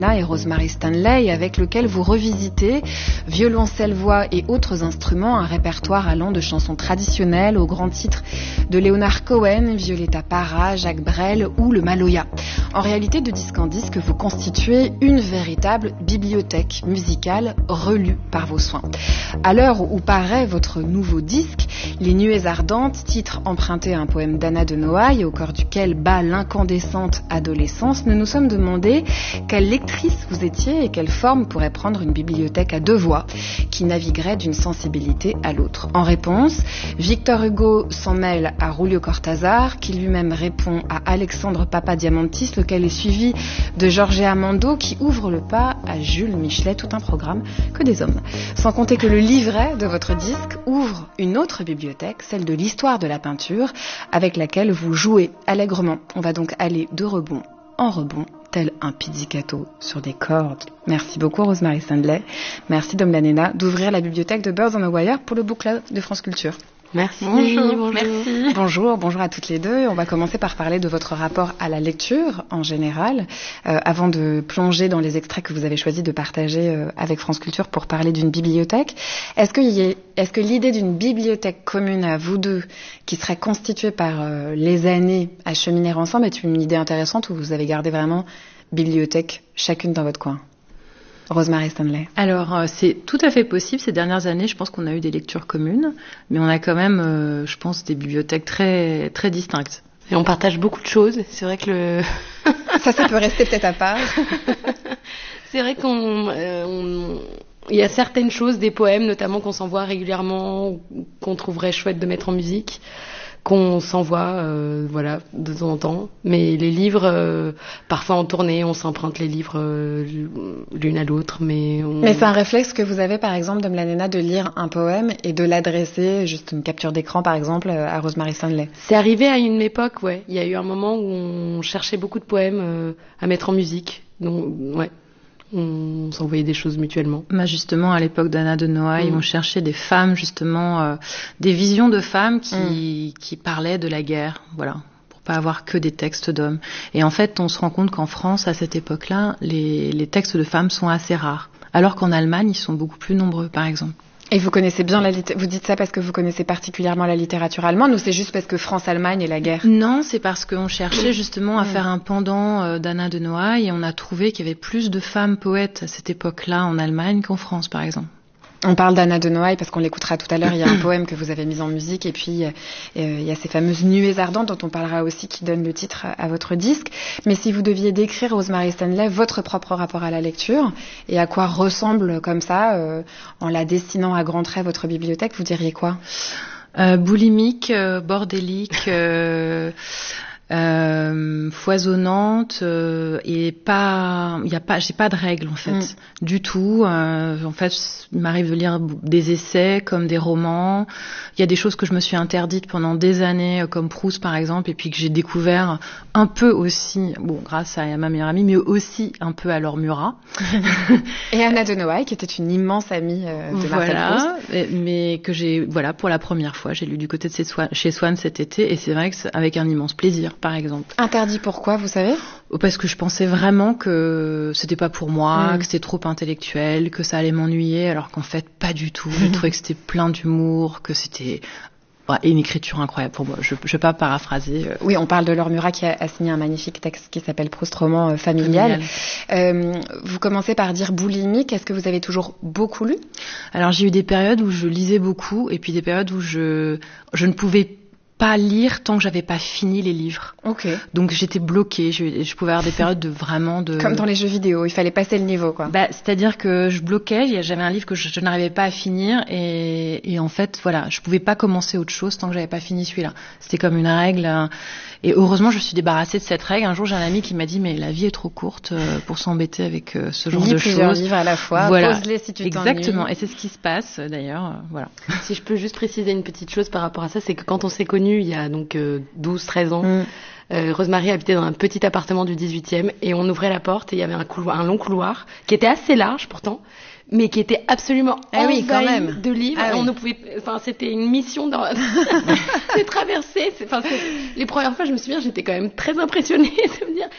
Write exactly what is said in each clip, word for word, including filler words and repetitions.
et Rosemary Stanley, avec lequel vous revisitez, violoncelle, voix et autres instruments, un répertoire allant de chansons traditionnelles aux grands titres de Leonard Cohen, Violetta Parra, Jacques Brel ou le Maloya. En réalité, de disque en disque, vous constituez une véritable bibliothèque musicale relue par vos soins. À l'heure où paraît votre nouveau disque, Les Nuées Ardentes, titre emprunté à un poème d'Anna de Noailles, au cœur duquel bat l'incandescente adolescence, nous nous sommes demandé quelle lectrice vous étiez et quelle forme pourrait prendre une bibliothèque à deux voix qui naviguerait d'une sensibilité à l'autre. En réponse, Victor Hugo s'en mêle à Julio Cortázar, qui lui-même répond à Alexandre Papadiamantis, lequel est suivi de Jorge Armando, qui ouvre le pas à Jules Michelet, tout un programme que des hommes. Sans compter que le livret de votre disque ouvre une autre bibliothèque, celle de l'histoire de la peinture, avec laquelle vous jouez allègrement. On va donc aller de rebond en rebond, tel un pizzicato sur des cordes. Merci beaucoup Rosemary Stanley. Merci Dom Lanena d'ouvrir la bibliothèque de Birds on a Wire pour le Book Club de France Culture. Merci. Bonjour. Bonjour. Merci. Bonjour, bonjour à toutes les deux. On va commencer par parler de votre rapport à la lecture en général, euh, avant de plonger dans les extraits que vous avez choisi de partager euh, avec France Culture pour parler d'une bibliothèque. Est-ce que, y est, est-ce que l'idée d'une bibliothèque commune à vous deux, qui serait constituée par euh, les années à cheminer ensemble, est une idée intéressante ou vous avez gardé vraiment bibliothèque chacune dans votre coin ? Rosemary Stanley. Alors, euh, c'est tout à fait possible. Ces dernières années, je pense qu'on a eu des lectures communes, mais on a quand même, euh, je pense, des bibliothèques très, très distinctes. Et on partage beaucoup de choses. C'est vrai que le... ça, ça peut rester peut-être à part. C'est vrai qu'on... Euh, on... Il y a certaines choses, des poèmes notamment, qu'on s'envoie régulièrement, qu'on trouverait chouette de mettre en musique, qu'on s'envoie, euh, voilà, de temps en temps. Mais les livres, euh, parfois en tournée, on s'emprunte les livres euh, l'une à l'autre. Mais, on... mais c'est un réflexe que vous avez, par exemple, Dom Lanena, de lire un poème et de l'adresser, juste une capture d'écran, par exemple, à Rosemary Stanley. C'est arrivé à une époque, ouais. Il y a eu un moment où on cherchait beaucoup de poèmes euh, à mettre en musique. Donc, ouais. On s'envoyait des choses mutuellement. Bah justement, à l'époque d'Anna de Noailles, mmh. on cherchait des femmes, justement, euh, des visions de femmes qui, mmh. qui parlaient de la guerre, voilà, pour pas avoir que des textes d'hommes. Et en fait, on se rend compte qu'en France, à cette époque-là, les, les textes de femmes sont assez rares, alors qu'en Allemagne, ils sont beaucoup plus nombreux, par exemple. Et vous connaissez bien la littérature, vous dites ça parce que vous connaissez particulièrement la littérature allemande ou c'est juste parce que France-Allemagne et la guerre ? Non, c'est parce qu'on cherchait justement à faire un pendant euh, d'Anna de Noailles et on a trouvé qu'il y avait plus de femmes poètes à cette époque-là en Allemagne qu'en France, par exemple. On parle d'Anna de Noailles parce qu'on l'écoutera tout à l'heure. Il y a un poème que vous avez mis en musique et puis euh, il y a ces fameuses nuées ardentes dont on parlera aussi qui donnent le titre à votre disque. Mais si vous deviez décrire, Rosemary Stanley, votre propre rapport à la lecture et à quoi ressemble comme ça, euh, en la dessinant à grands traits, votre bibliothèque, vous diriez quoi ? euh, Boulimique, euh, bordélique... Euh... Euh, foisonnante euh, et pas, il y a pas, j'ai pas de règles en fait, mm. du tout. Euh, en fait, il m'arrive de lire des essais comme des romans. Il y a des choses que je me suis interdites pendant des années, comme Proust par exemple, et puis que j'ai découvert un peu aussi, bon, grâce à ma meilleure amie, mais aussi un peu à Laure Murat. Et Anna de Noailles, qui était une immense amie euh, de Marcel Proust. Voilà, mais que j'ai, voilà, pour la première fois, j'ai lu du côté de chez Swann cet été, et c'est vrai que c'est avec un immense plaisir. Par exemple. Interdit pourquoi, vous savez ? Parce que je pensais vraiment que c'était pas pour moi, mmh. que c'était trop intellectuel, que ça allait m'ennuyer, alors qu'en fait, pas du tout. Je trouvais que c'était plein d'humour, que c'était ouais, une écriture incroyable pour moi. Je ne vais pas paraphraser. Euh... Oui, on parle de Laure Murat qui a, a signé un magnifique texte qui s'appelle Proust roman euh, familial. familial. Euh, vous commencez par dire boulimique. Est-ce que vous avez toujours beaucoup lu ? Alors, j'ai eu des périodes où je lisais beaucoup et puis des périodes où je, je ne pouvais pas pas lire tant que j'avais pas fini les livres. Ok. Donc j'étais bloquée. Je, je pouvais avoir des périodes de vraiment de. Comme dans les jeux vidéo, il fallait passer le niveau, quoi. Bah, c'est-à-dire que je bloquais. J'avais un livre que je, je n'arrivais pas à finir et, et en fait, voilà, je pouvais pas commencer autre chose tant que j'avais pas fini celui-là. C'était comme une règle. Et heureusement, je me suis débarrassée de cette règle. Un jour, j'ai un ami qui m'a dit mais la vie est trop courte pour s'embêter avec ce genre Lis de plusieurs choses. livres à la fois. Voilà. Pose-les si tu t'ennuies. Exactement. Et c'est ce qui se passe d'ailleurs. Voilà. Si je peux juste préciser une petite chose par rapport à ça, c'est que quand on s'est connus il y a donc euh, douze treize ans, mm. euh, Rosemary habitait dans un petit appartement du dix-huitième et on ouvrait la porte et il y avait un couloir, un long couloir qui était assez large pourtant, mais qui était absolument ah envahi oui, quand même. de livres. Ah on oui. ne pouvait, enfin, c'était une mission dans, de traverser. C'est, enfin, c'est, les premières fois, je me souviens, j'étais quand même très impressionnée de me dire,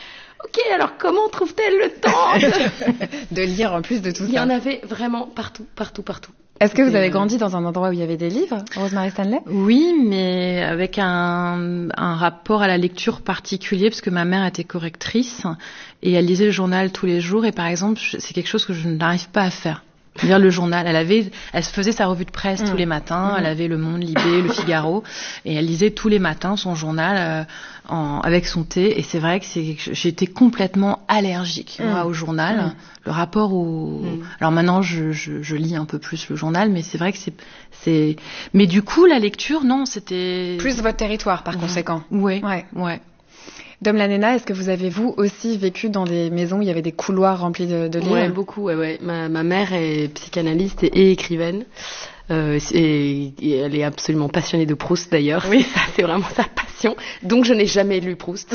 ok, alors comment trouve-t-elle le temps de... de lire en plus de tout ça? Il y en avait vraiment partout, partout, partout. Est-ce que vous avez grandi dans un endroit où il y avait des livres, Rosemary Stanley? Oui, mais avec un, un rapport à la lecture particulier, parce que ma mère était correctrice et elle lisait le journal tous les jours. Et par exemple, c'est quelque chose que je n'arrive pas à faire. Lire le journal. Elle avait, elle faisait sa revue de presse mmh. tous les matins. Mmh. Elle avait Le Monde, Libé, Le Figaro, et elle lisait tous les matins son journal euh, en, avec son thé. Et c'est vrai que c'est, j'étais complètement allergique mmh. moi, au journal. Mmh. Le rapport au. Mmh. Alors maintenant, je, je, je lis un peu plus le journal, mais c'est vrai que c'est, c'est. Mais du coup, la lecture, non, c'était plus votre territoire, par mmh. conséquent. Oui. Ouais. Ouais. Dom Lanena, est-ce que vous avez, vous aussi, vécu dans des maisons où il y avait des couloirs remplis de, de livres? Ouais, beaucoup, ouais, ouais. Ma, ma mère est psychanalyste et, et écrivaine. Euh, et, et elle est absolument passionnée de Proust, d'ailleurs. Oui. Ça, c'est vraiment sa passion. Donc, je n'ai jamais lu Proust.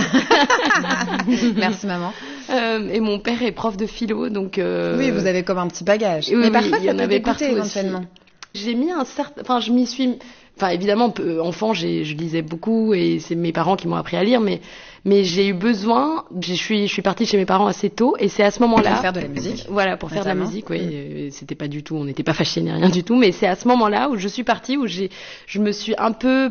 Merci, maman. Euh, et mon père est prof de philo, donc... Euh... Oui, vous avez comme un petit bagage. Oui, mais oui, parfois, il y ça en peut avait dégoûter, partout éventuellement. Aussi. J'ai mis un certain... Enfin, je m'y suis... Enfin, évidemment, enfant, j'ai, je lisais beaucoup et c'est mes parents qui m'ont appris à lire, mais, mais j'ai eu besoin, je suis, je suis partie chez mes parents assez tôt et c'est à ce moment-là. Pour faire de la musique. Voilà, pour faire de la musique, oui. Mmh. C'était pas du tout, on n'était pas fâchés ni rien du tout, mais c'est à ce moment-là où je suis partie, où j'ai, je me suis un peu,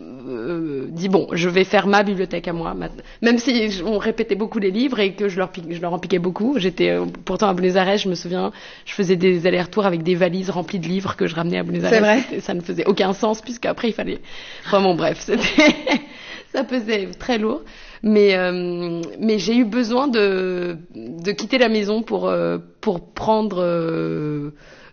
euh, dit bon, je vais faire ma bibliothèque à moi, même si on répétait beaucoup les livres et que je leur, je leur en piquais beaucoup. J'étais euh, pourtant à Buenos Aires, je me souviens, je faisais des allers-retours avec des valises remplies de livres que je ramenais à Buenos Aires. C'est vrai. Et ça ne faisait aucun sens puisqu'après il fallait. Enfin bon, bref, c'était ça pesait très lourd. Mais euh, mais j'ai eu besoin de de quitter la maison pour euh, pour prendre euh,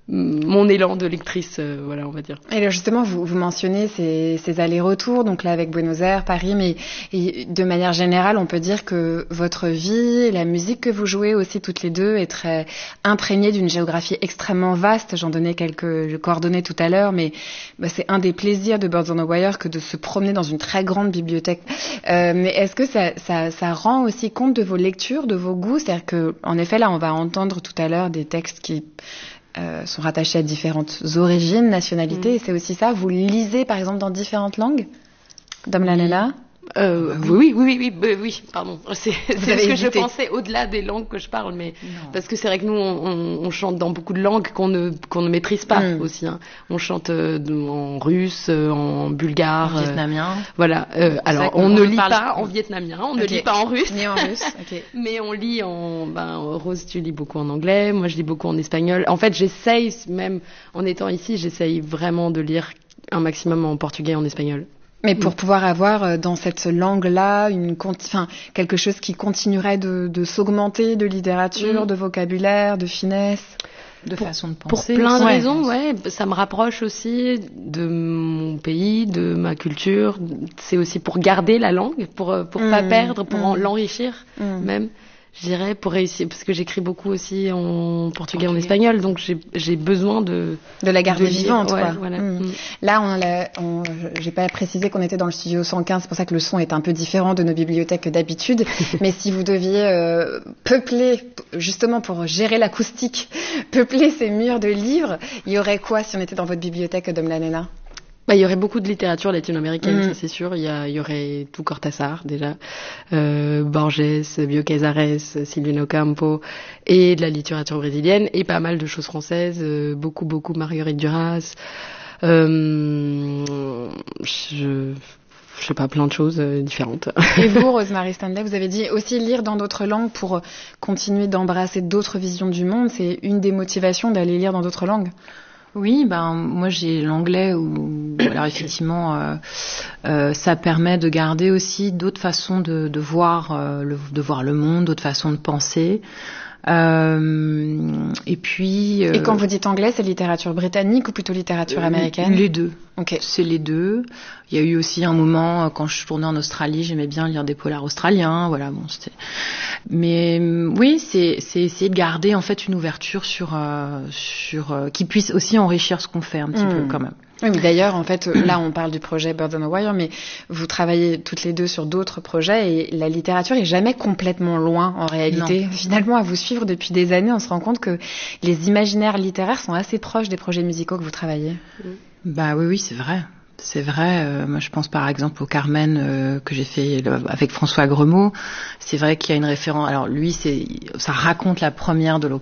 mon élan de lectrice, euh, voilà, on va dire. Et là, justement, vous, vous mentionnez ces, ces allers-retours, donc là avec Buenos Aires, Paris, mais et de manière générale, on peut dire que votre vie, la musique que vous jouez aussi toutes les deux, est très imprégnée d'une géographie extrêmement vaste. J'en donnais quelques coordonnées tout à l'heure, mais bah, c'est un des plaisirs de Birds on a Wire que de se promener dans une très grande bibliothèque. Euh, mais est-ce que ça, ça, ça rend aussi compte de vos lectures, de vos goûts? C'est-à-dire que, en effet, là, on va entendre tout à l'heure des textes qui Euh, sont rattachés à différentes origines, nationalités, mmh. et c'est aussi ça. Vous lisez, par exemple, dans différentes langues, Dom Lanena? Euh, oui, oui, oui, oui, oui, oui, pardon. C'est, c'est ce que je pensais au-delà des langues que je parle, mais non. Parce que c'est vrai que nous, on, on, on chante dans beaucoup de langues qu'on ne qu'on ne maîtrise pas mmh. aussi. Hein. On chante euh, en russe, euh, en bulgare, en vietnamien. Euh, voilà. Euh, alors, on, on ne lit parle... pas en vietnamien, on okay. ne lit pas en russe, ni en russe. Okay. Mais on lit en. Ben, Rose, tu lis beaucoup en anglais. Moi, je lis beaucoup en espagnol. En fait, j'essaye, même en étant ici, j'essaye vraiment de lire un maximum en portugais et en espagnol. Mais pour pouvoir avoir dans cette langue-là une, enfin, quelque chose qui continuerait de, de s'augmenter de littérature, mmh. de vocabulaire, de finesse, de pour, façon de penser. Pour plein de ouais. raisons, ouais. Ça me rapproche aussi de mon pays, de ma culture. C'est aussi pour garder la langue, pour pour mmh. pas perdre, pour mmh. en, l'enrichir mmh. même. Je dirais, pour réussir, parce que j'écris beaucoup aussi en portugais, okay. en espagnol, donc j'ai, j'ai besoin de... De la garder de vivante, ouais, quoi. Voilà. Mmh. Là, on l'a, on, j'ai pas précisé qu'on était dans le studio cent quinze, c'est pour ça que le son est un peu différent de nos bibliothèques d'habitude, mais si vous deviez euh, peupler, justement pour gérer l'acoustique, peupler ces murs de livres, il y aurait quoi si on était dans votre bibliothèque, Dom Lanena? Bah, il y aurait beaucoup de littérature latino-américaine, mmh. ça c'est sûr. Il y, a, il y aurait tout Cortázar déjà, euh, Borges, Bioy Casares, Silvino Campo, et de la littérature brésilienne, et pas mal de choses françaises, euh, beaucoup beaucoup Marguerite Duras. Euh, je, je sais pas, plein de choses euh, différentes. Et vous, Rosemary Stanley, vous avez dit aussi lire dans d'autres langues pour continuer d'embrasser d'autres visions du monde. C'est une des motivations d'aller lire dans d'autres langues. Oui, ben moi j'ai l'anglais où alors effectivement euh, euh, ça permet de garder aussi d'autres façons de, de voir euh, le, de voir le monde, d'autres façons de penser. Euh, et puis. Euh, et quand vous dites anglais, c'est littérature britannique ou plutôt littérature américaine? Les deux. Ok. C'est les deux. Il y a eu aussi un moment quand je tournais en Australie, j'aimais bien lire des polars australiens. Voilà, bon, c'était. Mais oui, c'est c'est essayer de garder en fait une ouverture sur euh, sur euh, qui puisse aussi enrichir ce qu'on fait un petit mmh. peu quand même. Oui, mais d'ailleurs, en fait, là, on parle du projet Birds on a Wire, mais vous travaillez toutes les deux sur d'autres projets et la littérature est jamais complètement loin, en réalité. Non. Finalement, à vous suivre depuis des années, on se rend compte que les imaginaires littéraires sont assez proches des projets musicaux que vous travaillez. Bah oui, oui, c'est vrai. C'est vrai, euh, moi je pense par exemple au Carmen euh, que j'ai fait le, avec François Gremaud. C'est vrai qu'il y a une référence. Alors lui, c'est, ça raconte la première de,